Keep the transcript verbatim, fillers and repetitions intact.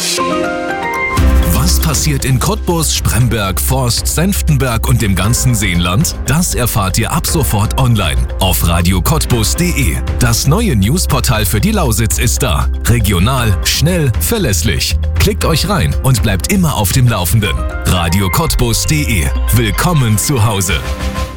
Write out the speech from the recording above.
Was passiert in Cottbus, Spremberg, Forst, Senftenberg und dem ganzen Seenland? Das erfahrt ihr ab sofort online auf radio cottbus punkt de. Das neue Newsportal für die Lausitz ist da. Regional, schnell, verlässlich. Klickt euch rein und bleibt immer auf dem Laufenden. radio cottbus punkt de. Willkommen zu Hause.